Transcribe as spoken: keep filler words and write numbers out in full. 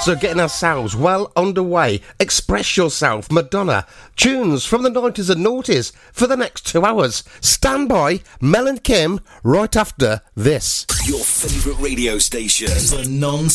So getting ourselves well underway. Express Yourself, Madonna. Tunes from the nineties and noughties for the next two hours. Stand by, Mel and Kim, right after this. Your favourite radio station for non